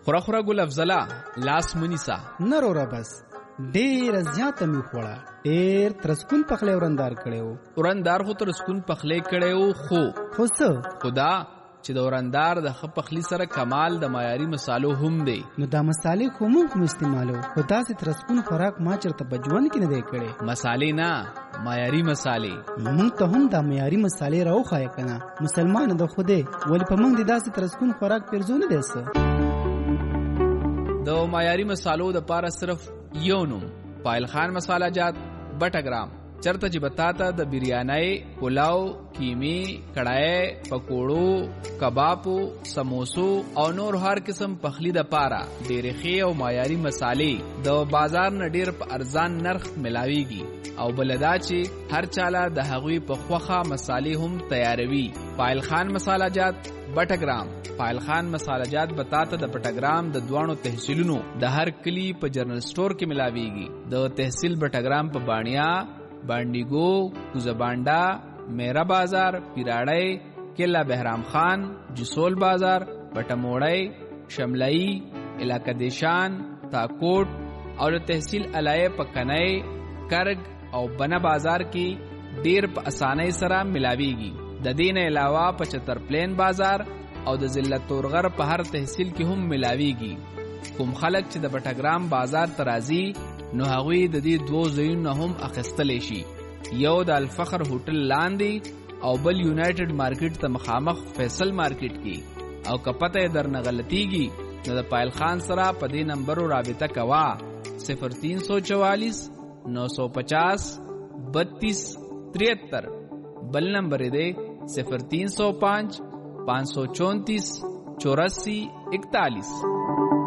خورا ګل افضله لاس منیسا نرورا بس ډیر زیاته می خوړه ډیر ترسکون پخلی ورندار کړو ورندار خو ترسکون پخلی کړو خو څه خدا چې د ورندار د خ پخلی سره کمال د معیاري مصالو هم دی نو دا مصالې خو موږ استعمالو خو داسې ترسکون خوراک ما چرته بجوان کې نه دی کړي مصالې نه معیاري مصالې موږ ته هم دا معیاري مصالې راوخایې کنه مسلمان د خوده ولی په موږ د داسې ترسکون خوراک پرځونه دی څه د معیاري مصالو د پاره صرف یو نوم پایل خان مساله جات بټګرام چرته چې بتاته د بریانۍ پلاو کیمی کڑای پکوړو کبابو سموسو او نور هر قسم پخلی د پاره ډېرې ښې او معیاري مصالې د بازار نه ډېر په ارزان نرخ ملاويږي او بلدا چې هر چاله د هغوی په خوخه مصالې هم تیاروي پایل خان مساله جات بټګرام پایل خان مساله جات بتاته د بټګرام د دوانو تحصیلونو د هر کلی په جنرال سٹور کې ملاويږي د تحصیل بټګرام په بانیا بانډیګو کوزبانډا میرا بازار پیراړی کلا بهرام خان جسول بازار بټموړی شملئی علاقہ دیشان تاکوټ او تحصیل علای پکنای کرگ او بنا بازار کې ډیر په اسانۍ سره ملاويږي د دین علاوه 75 پلین بازار او د ضلع تورغر په هر تحصیل کې هم ملاويږي کوم خلک چې د بټګرام بازار ترازی نو هغوی د دې دوه ځایونو هم اخیستلی شي یو د الفخر هوټل لاندې او بل یونایټډ مارکیټ ته مخامخ فیصل مارکیټ کې او که پته یې درنه غلطیږي نو د پایل خان سره په دې نمبرو رابطه کوه 0344 950 32 73 بل نمبر دی 0305 534 84 41